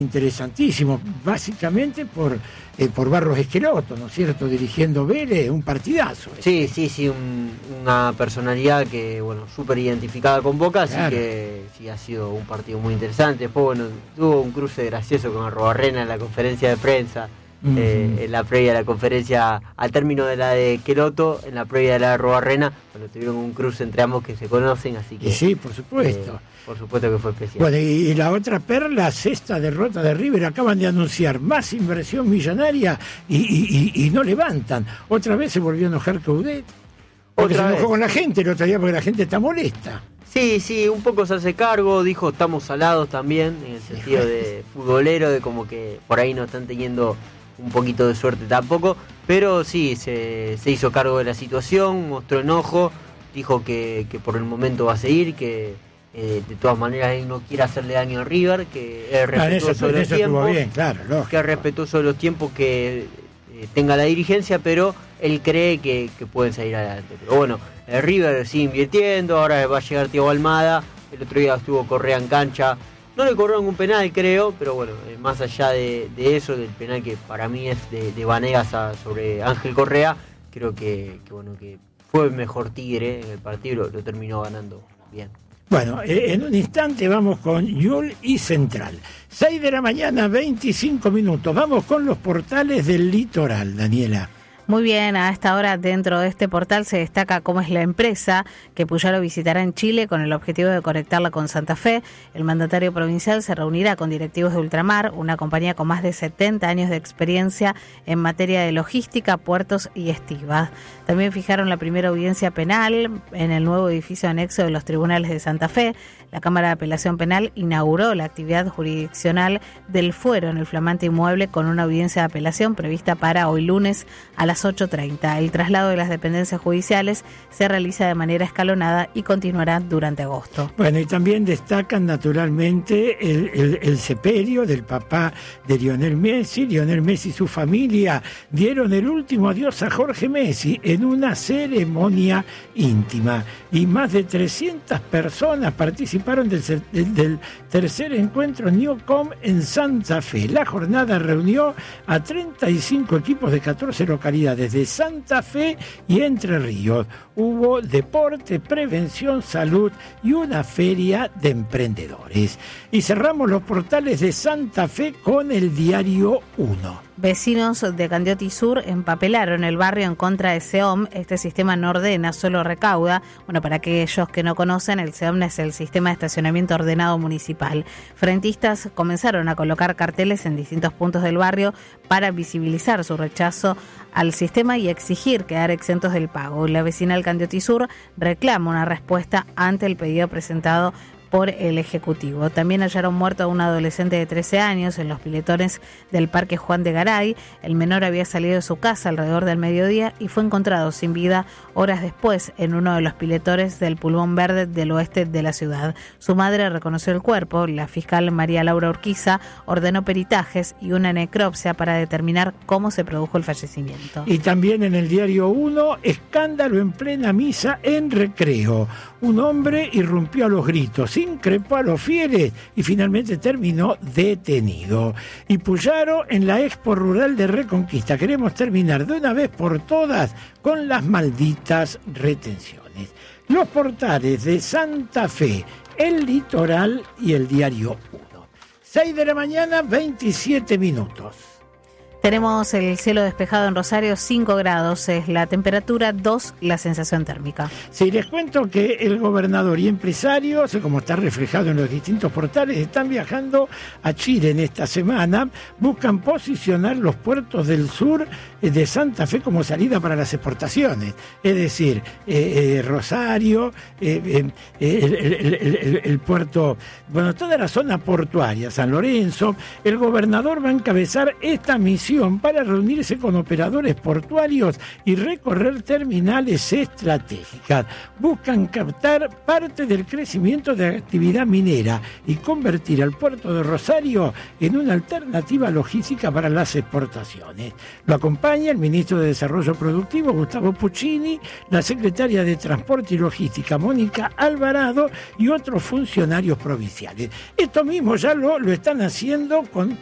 Interesantísimo, básicamente por Barros Esqueloto, ¿no es cierto? Dirigiendo Vélez, un partidazo. Sí, una personalidad que, bueno, súper identificada con Boca, así claro. que sí, ha sido un partido muy interesante. Después, bueno, tuvo un cruce gracioso con Arrobarrena en la conferencia de prensa, en la previa de la conferencia, al término de la de Esqueloto, en la previa de la de Arrobarrena, bueno, tuvieron un cruce entre ambos que se conocen, así que... Y sí, por supuesto. Por supuesto que fue especial. Bueno, y la otra perla, sexta derrota de River, acaban de anunciar más inversión millonaria y no levantan. Otra vez se volvió a enojar Coudet, porque se enojó con la gente el otro día porque la gente está molesta. Sí, un poco se hace cargo, dijo estamos salados también, en el sentido de futbolero, de como que por ahí no están teniendo un poquito de suerte tampoco, pero sí, se hizo cargo de la situación, mostró enojo, dijo que por el momento va a seguir, que de todas maneras él no quiere hacerle daño a River, que es respetuoso de los tiempos, bien, claro, que es respetuoso de los tiempos que tenga la dirigencia, pero él cree que pueden salir adelante. Pero bueno, el River sigue invirtiendo, ahora va a llegar Thiago Almada, el otro día estuvo Correa en cancha, no le cobraron un penal creo, pero bueno, más allá de eso, del penal que para mí es de Vanegas sobre Ángel Correa, creo que fue el mejor Tigre en el partido, lo terminó ganando bien. Bueno, en un instante vamos con Yul y Central. 6 de la mañana, 25 minutos. Vamos con los portales del litoral, Daniela. Muy bien, a esta hora dentro de este portal se destaca cómo es la empresa que Puyaro visitará en Chile con el objetivo de conectarla con Santa Fe. El mandatario provincial se reunirá con directivos de Ultramar, una compañía con más de 70 años de experiencia en materia de logística, puertos y estivas. También fijaron la primera audiencia penal en el nuevo edificio anexo de los tribunales de Santa Fe. La Cámara de Apelación Penal inauguró la actividad jurisdiccional del fuero en el flamante inmueble con una audiencia de apelación prevista para hoy lunes a las 8:30. El traslado de las dependencias judiciales se realiza de manera escalonada y continuará durante agosto. Bueno, y también destacan naturalmente el sepelio del papá de Lionel Messi. Lionel Messi y su familia dieron el último adiós a Jorge Messi en una ceremonia íntima. Y más de 300 personas participaron del tercer encuentro Newcom en Santa Fe. La jornada reunió a 35 equipos de 14 localidades de Santa Fe y Entre Ríos. Hubo deporte, prevención, salud y una feria de emprendedores. Y cerramos los portales de Santa Fe con el Diario 1. Vecinos de Candioti Sur empapelaron el barrio en contra de SEOM. Este sistema no ordena, solo recauda. Bueno, para aquellos que no conocen, el SEOM es el sistema de estacionamiento ordenado municipal. Frentistas comenzaron a colocar carteles en distintos puntos del barrio para visibilizar su rechazo al sistema y exigir quedar exentos del pago. La vecinal Candioti Sur reclama una respuesta ante el pedido presentado por el Ejecutivo. También hallaron muerto a un adolescente de 13 años en los piletones del Parque Juan de Garay. El menor había salido de su casa alrededor del mediodía y fue encontrado sin vida horas después en uno de los piletones del Pulmón Verde del oeste de la ciudad. Su madre reconoció el cuerpo. La fiscal María Laura Urquiza ordenó peritajes y una necropsia para determinar cómo se produjo el fallecimiento. Y también en el Diario 1, escándalo en plena misa en Recreo. Un hombre irrumpió a los gritos, increpó a los fieles y finalmente terminó detenido. Y Puyaro en la Expo Rural de Reconquista. Queremos terminar de una vez por todas con las malditas retenciones. Los portales de Santa Fe, El Litoral y el Diario 1. 6 de la mañana, 27 minutos. Tenemos el cielo despejado en Rosario, 5 grados es la temperatura, 2 la sensación térmica. Sí, les cuento que el gobernador y empresarios, como está reflejado en los distintos portales, están viajando a Chile en esta semana, buscan posicionar los puertos del sur de Santa Fe como salida para las exportaciones. Es decir, Rosario, el puerto, bueno, toda la zona portuaria, San Lorenzo. El gobernador va a encabezar esta misión para reunirse con operadores portuarios y recorrer terminales estratégicas. Buscan captar parte del crecimiento de la actividad minera y convertir al puerto de Rosario en una alternativa logística para las exportaciones. Lo acompaña acompaña el ministro de Desarrollo Productivo, Gustavo Puccini, la secretaria de Transporte y Logística, Mónica Alvarado, y otros funcionarios provinciales. Esto mismo ya lo están haciendo con